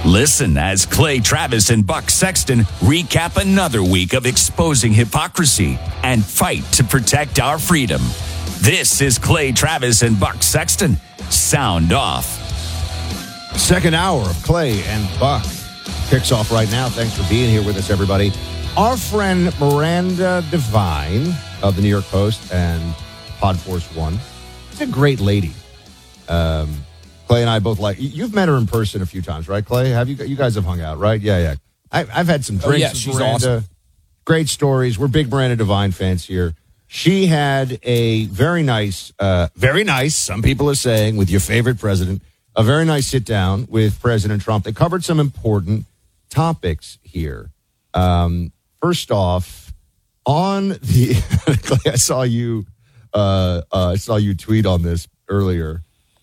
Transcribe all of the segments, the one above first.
Listen as Clay Travis and Buck Sexton recap another week of exposing hypocrisy and fight to protect our freedom. This is Clay Travis and Buck Sexton. Sound off. Second hour of Clay and Buck kicks off right now. Thanks for being here with us, everybody. Our friend Miranda Devine of the New York Post and Podforce One. She's a great lady. Clay and I both like. You've met her in person a few times, right, Clay? Have you? You guys have hung out, right? Yeah. I've had some drinks. With she's Miranda. awesome. Great stories. We're big Miranda Devine fans here. She had a very nice. Some people are saying, with your favorite president, a very nice sit down with President Trump. They covered some important topics here. First off, on the Clay, I saw you tweet on this earlier.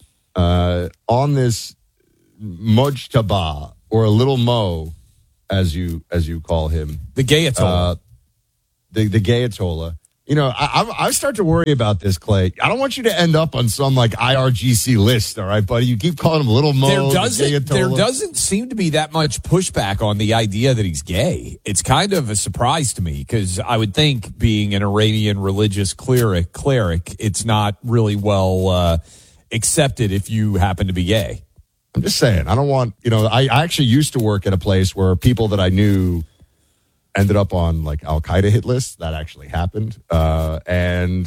On this Mojtaba, or a little Mo, as you call him, the Gayatollah, the Gayatollah. You know, I start to worry about this, Clay. I don't want you to end up on some like IRGC list, all right, buddy? You keep calling him Little Mo. There doesn't seem to be that much pushback on the idea that he's gay. It's kind of a surprise to me because I would think, being an Iranian religious cleric, it's not really well accepted if you happen to be gay. I'm just saying, I don't want, I actually used to work at a place where people that I knew ended up on like Al-Qaeda hit lists. That actually happened. And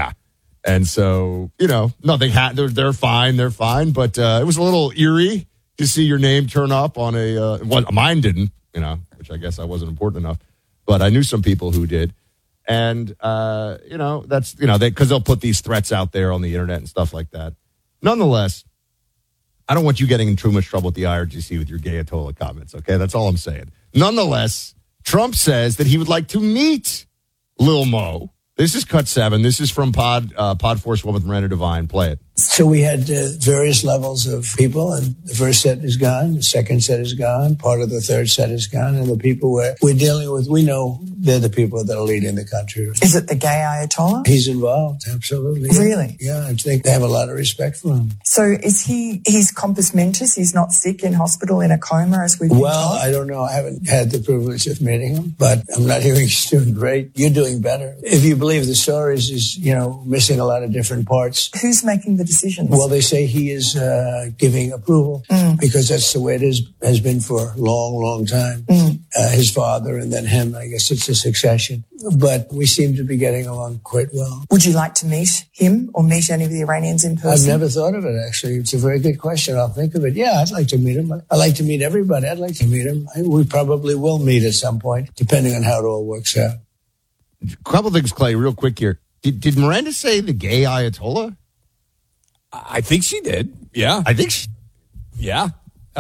so, nothing they're fine. But it was a little eerie to see your name turn up on mine didn't, which I guess I wasn't important enough, but I knew some people who did. And, that's, because they'll put these threats out there on the internet and stuff like that. Nonetheless, I don't want you getting in too much trouble with the IRGC with your Gayatollah comments, okay? That's all I'm saying. Nonetheless, Trump says that he would like to meet Lil Mo. This is Cut 7. This is from Podforce One with Miranda Devine. Play it. So we had various levels of people, and the first set is gone, the second set is gone, part of the third set is gone, and the people we're dealing with, we know they're the people that are leading the country. Is it the gay Ayatollah? He's involved, absolutely. Really? Yeah, I think they have a lot of respect for him. So he's compos mentis, he's not sick in hospital in a coma as we've been told? I don't know. I haven't had the privilege of meeting him, but I'm not hearing he's doing great. You're doing better. If you believe the stories, he's, missing a lot of different parts. Who's making the decisions? Well, they say he is giving approval because that's the way it has been for a long, long time. His father and then him, I guess it's a succession. But we seem to be getting along quite well. Would you like to meet him or meet any of the Iranians in person? I've never thought of it, actually. It's a very good question. I'll think of it. Yeah, I'd like to meet him. I'd like to meet everybody. I'd like to meet him. We probably will meet at some point, depending on how it all works out. A couple things, Clay, real quick here. Did Miranda say the gay Ayatollah? I think she did. Yeah. Yeah.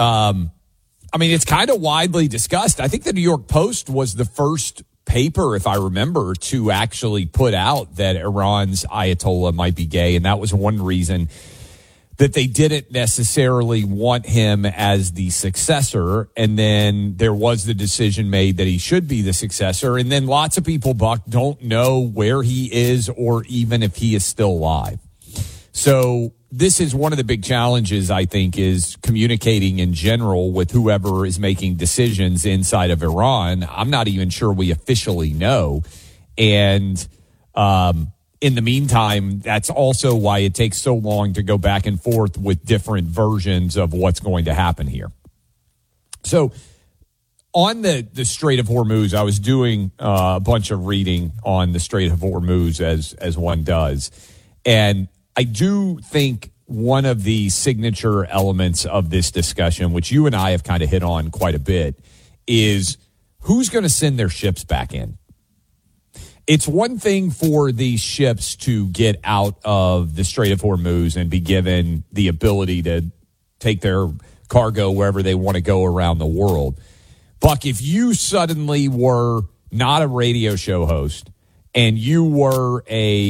It's kind of widely discussed. I think the New York Post was the first paper, if I remember, to actually put out that Iran's Ayatollah might be gay. And that was one reason that they didn't necessarily want him as the successor. And then there was the decision made that he should be the successor. And then lots of people, Buck, don't know where he is or even if he is still alive. So this is one of the big challenges, I think, is communicating in general with whoever is making decisions inside of Iran. I'm not even sure we officially know. And in the meantime, that's also why it takes so long to go back and forth with different versions of what's going to happen here. So on the Strait of Hormuz, I was doing a bunch of reading on the Strait of Hormuz as one does. And I do think one of the signature elements of this discussion, which you and I have kind of hit on quite a bit, is who's going to send their ships back in. It's one thing for these ships to get out of the Strait of Hormuz and be given the ability to take their cargo wherever they want to go around the world. Buck, if you suddenly were not a radio show host and you were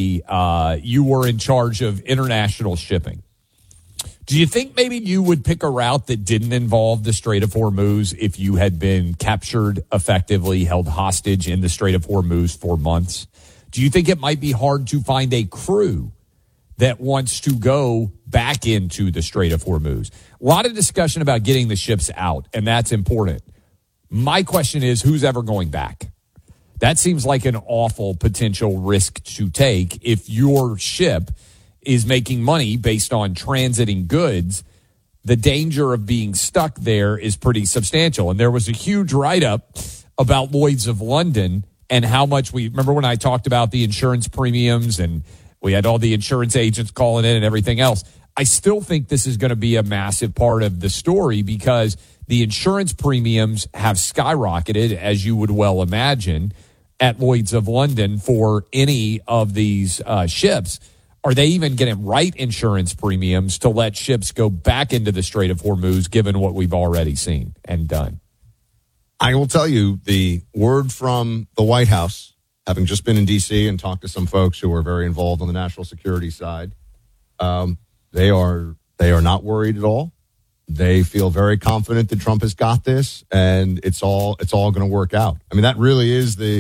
in charge of international shipping, do you think maybe you would pick a route that didn't involve the Strait of Hormuz if you had been captured, effectively held hostage in the Strait of Hormuz for months? Do you think it might be hard to find a crew that wants to go back into the Strait of Hormuz. A lot of discussion about getting the ships out, and that's important. My question is, who's ever going back? That seems like an awful potential risk to take if your ship is making money based on transiting goods. The danger of being stuck there is pretty substantial. And there was a huge write-up about Lloyd's of London and how much remember when I talked about the insurance premiums and we had all the insurance agents calling in and everything else. I still think this is going to be a massive part of the story because the insurance premiums have skyrocketed, as you would well imagine, at Lloyd's of London for any of these ships. Are they even going to write insurance premiums to let ships go back into the Strait of Hormuz, given what we've already seen and done? I will tell you the word from the White House, having just been in D.C. and talked to some folks who are very involved on the national security side, they are not worried at all. They feel very confident that Trump has got this, and it's all going to work out. I mean, that really is the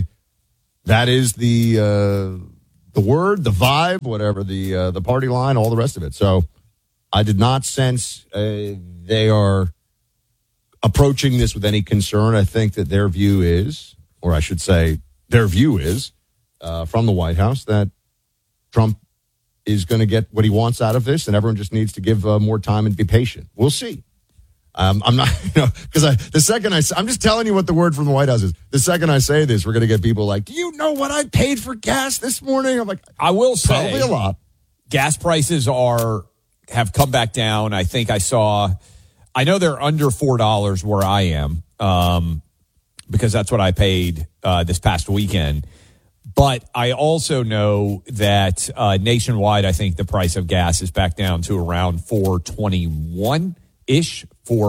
word, the vibe, whatever, the party line, all the rest of it. So I did not sense they are approaching this with any concern. I think that their view is, or I should say their view is, from the White House, that Trump is going to get what he wants out of this, and everyone just needs to give more time and be patient. We'll see. I'm not, because I'm just telling you what the word from the White House is. The second I say this, we're going to get people like, do you know what I paid for gas this morning? I'm like, I will say, probably a lot. Gas prices have come back down. I think I know they're under $4 where I am, because that's what I paid this past weekend. But I also know that nationwide, I think the price of gas is back down to around $4.21-ish,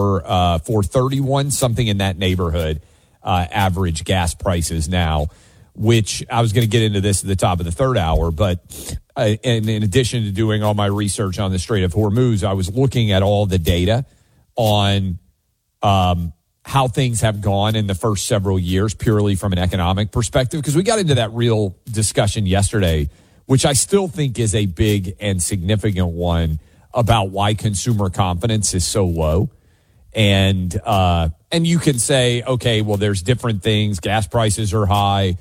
$4.31, something in that neighborhood, average gas prices now, which I was going to get into this at the top of the third hour. But and in addition to doing all my research on the Strait of Hormuz, I was looking at all the data on how things have gone in the first several years, purely from an economic perspective, because we got into that real discussion yesterday, which I still think is a big and significant one about why consumer confidence is so low. And you can say, okay, well, there's different things. Gas prices are high.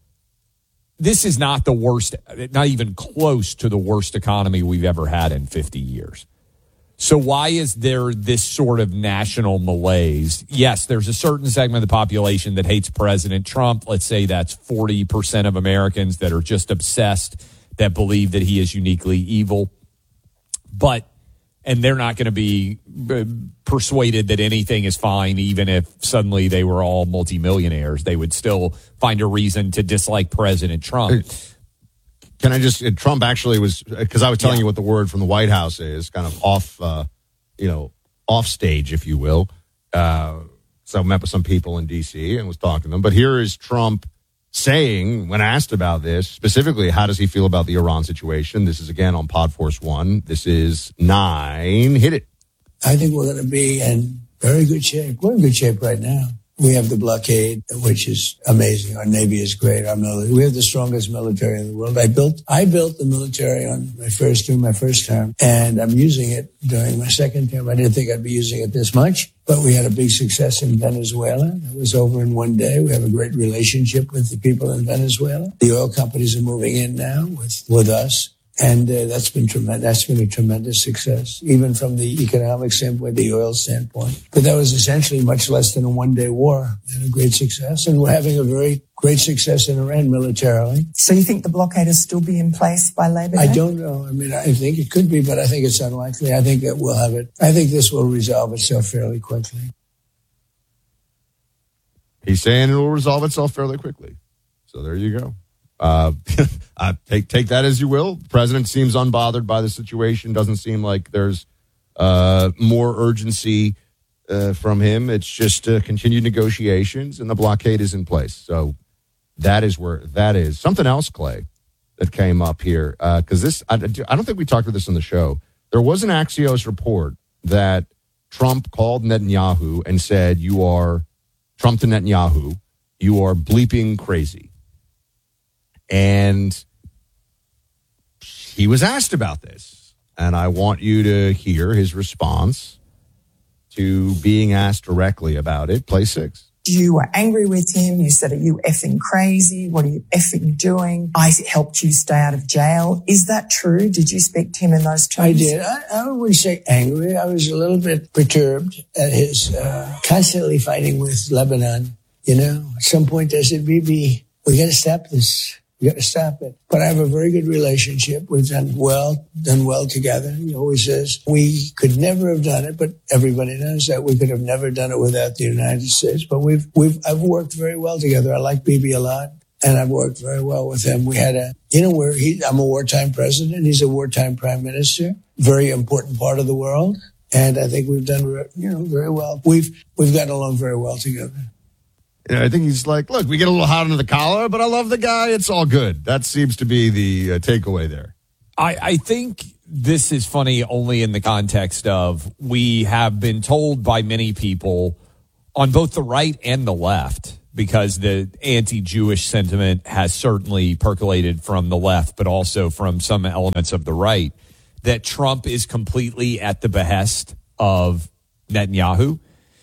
This is not the worst, not even close to the worst economy we've ever had in 50 years. So why is there this sort of national malaise? Yes, there's a certain segment of the population that hates President Trump. Let's say that's 40% of Americans that are just obsessed, that believe that he is uniquely evil. And they're not going to be persuaded that anything is fine, even if suddenly they were all multimillionaires. They would still find a reason to dislike President Trump. Can I just, Trump actually was, because I was telling you what the word from the White House is, kind of off stage, if you will. So I met with some people in D.C. and was talking to them. But here is Trump saying, when asked about this, specifically, how does he feel about the Iran situation? This is, again, on Pod Force 1. This is 9. Hit it. I think we're going to be in very good shape. We're in good shape right now. We have the blockade, which is amazing. Our Navy is great. Our military, we have the strongest military in the world. I built the military on my first term, and I'm using it during my second term. I didn't think I'd be using it this much, but we had a big success in Venezuela. It was over in one day. We have a great relationship with the people in Venezuela. The oil companies are moving in now with us. And that's been tremendous. That's been a tremendous success, even from the economic standpoint, the oil standpoint. But that was essentially much less than a one-day war, and a great success. And we're having a very great success in Iran militarily. So you think the blockade will still be in place by Labor Day? I don't know. I mean, I think it could be, but I think it's unlikely. I think that we'll have it. I think this will resolve itself fairly quickly. He's saying it will resolve itself fairly quickly. So there you go. Take that as you will. The president seems unbothered by the situation. Doesn't seem like there's more urgency from him. It's just continued negotiations, and the blockade is in place. So that is where that is. Something else, Clay, that came up here, because this I don't think we talked about this on the show. There was an Axios report that Trump called Netanyahu and said, "You are Trump to Netanyahu. You are bleeping crazy." And he was asked about this, and I want you to hear his response to being asked directly about it. Play 6. You were angry with him. You said, are you effing crazy? What are you effing doing? I helped you stay out of jail. Is that true? Did you speak to him in those terms? I did. I wouldn't say angry. I was a little bit perturbed at his constantly fighting with Lebanon. You know, at some point I said, Bibi, we got to stop this. We got to stop it. But I have a very good relationship. We've done well together. He always says we could never have done it, but everybody knows that we could have never done it without the United States. But I've worked very well together. I like Bibi a lot, and I've worked very well with him. We had I'm a wartime president. He's a wartime prime minister. Very important part of the world. And I think we've done, very well. We've gotten along very well together. I think he's like, look, we get a little hot under the collar, but I love the guy. It's all good. That seems to be the takeaway there. I think this is funny only in the context of we have been told by many people on both the right and the left, because the anti-Jewish sentiment has certainly percolated from the left, but also from some elements of the right, that Trump is completely at the behest of Netanyahu.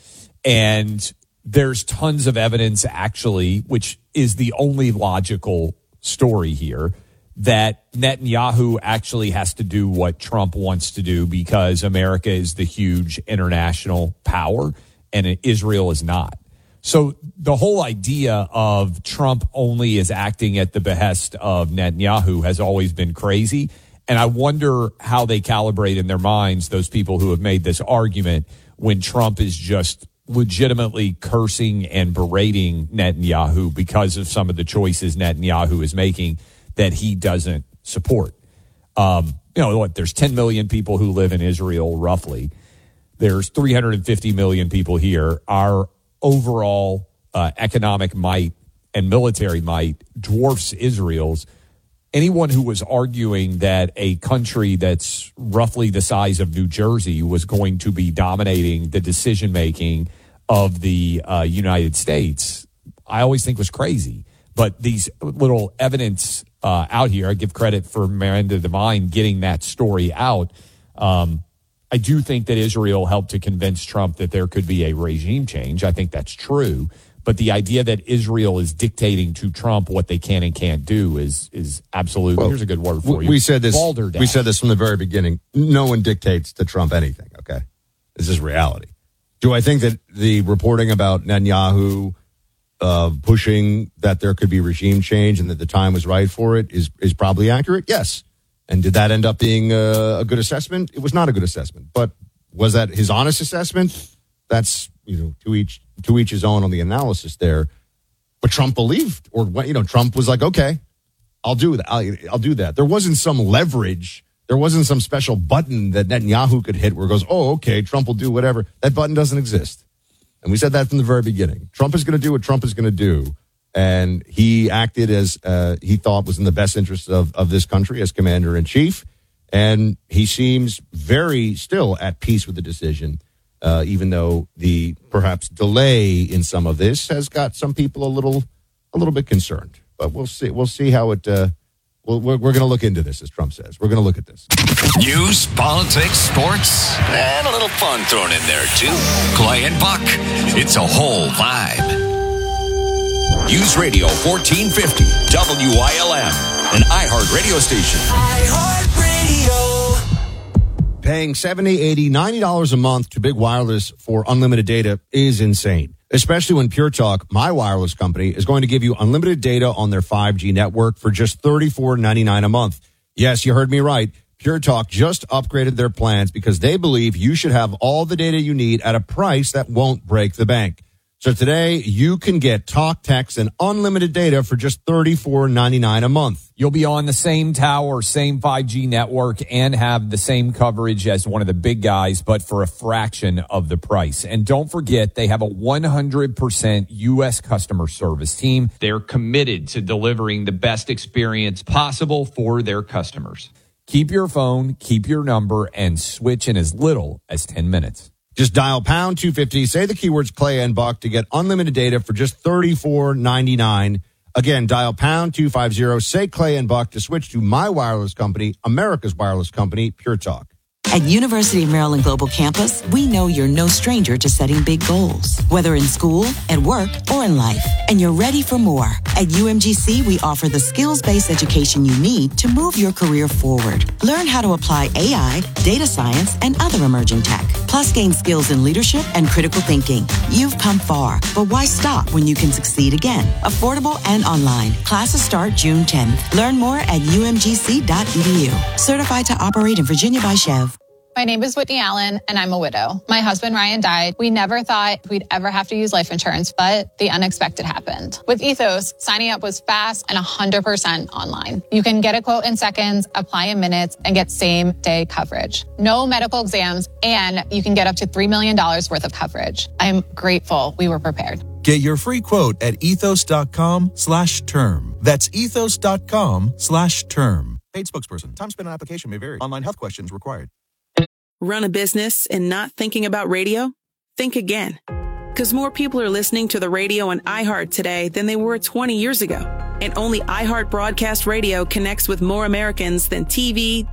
And there's tons of evidence, actually, which is the only logical story here, that Netanyahu actually has to do what Trump wants to do because America is the huge international power and Israel is not. So the whole idea of Trump only is acting at the behest of Netanyahu has always been crazy. And I wonder how they calibrate in their minds those people who have made this argument when Trump is just legitimately cursing and berating Netanyahu because of some of the choices Netanyahu is making that he doesn't support. There's 10 million people who live in Israel, roughly. There's 350 million people here. Our overall economic might and military might dwarfs Israel's. Anyone who was arguing that a country that's roughly the size of New Jersey was going to be dominating the decision-making of the United States, I always think was crazy. But these little evidence out here, I give credit for Miranda Devine getting that story out. I do think that Israel helped to convince Trump that there could be a regime change. I think that's true. But the idea that Israel is dictating to Trump what they can and can't do is absolute. Here's a good word for you. We said this from the very beginning. No one dictates to Trump anything, okay? This is reality. Do I think that the reporting about Netanyahu pushing that there could be regime change and that the time was right for it is probably accurate? Yes. And did that end up being a good assessment? It was not a good assessment. But was that his honest assessment? That's, to each his own on the analysis there. But Trump believed, Trump was like, okay, I'll do that. I'll do that. There wasn't some leverage. There wasn't some special button that Netanyahu could hit where it goes, oh, okay, Trump will do whatever. That button doesn't exist. And we said that from the very beginning. Trump is going to do what Trump is going to do. And he acted as he thought was in the best interest of this country as commander-in-chief. And he seems very still at peace with the decision, even though the perhaps delay in some of this has got some people a little bit concerned. But we'll see. We'll see how it we're going to look into this, as Trump says. We're going to look at this. News, politics, sports, and a little fun thrown in there, too. Clay and Buck. It's a whole vibe. News Radio 1450, WILM, an iHeart radio station. iHeart Radio. Paying $70, $80, $90 a month to Big Wireless for unlimited data is insane. Especially when Pure Talk, my wireless company, is going to give you unlimited data on their 5G network for just $34.99 a month. Yes, you heard me right. Pure Talk just upgraded their plans because they believe you should have all the data you need at a price that won't break the bank. So today, you can get talk, text, and unlimited data for just $34.99 a month. You'll be on the same tower, same 5G network, and have the same coverage as one of the big guys, but for a fraction of the price. And don't forget, they have a 100% U.S. customer service team. They're committed to delivering the best experience possible for their customers. Keep your phone, keep your number, and switch in as little as 10 minutes. Just dial pound 250, say the keywords Clay and Buck to get unlimited data for just $34.99 Again, dial pound 250, say Clay and Buck to switch to my wireless company, America's wireless company, Pure Talk. At University of Maryland Global Campus, we know you're no stranger to setting big goals, whether in school, at work, or in life. And you're ready for more. At UMGC, we offer the skills-based education you need to move your career forward. Learn how to apply AI, data science, and other emerging tech. Plus, gain skills in leadership and critical thinking. You've come far, but why stop when you can succeed again? Affordable and online. Classes start June 10th. Learn more at umgc.edu. Certified to operate in Virginia by Chev. My name is Whitney Allen, and I'm a widow. My husband, Ryan, died. We never thought we'd ever have to use life insurance, but the unexpected happened. With Ethos, signing up was fast and 100% online. You can get a quote in seconds, apply in minutes, and get same-day coverage. No medical exams, and you can get up to $3 million worth of coverage. I'm grateful we were prepared. Get your free quote at ethos.com/term. That's ethos.com/term. Paid spokesperson. Time spent on application may vary. Online health questions required. Run a business and not thinking about radio? Think again. Because more people are listening to the radio on iHeart today than they were 20 years ago. And only iHeart Broadcast Radio connects with more Americans than TV,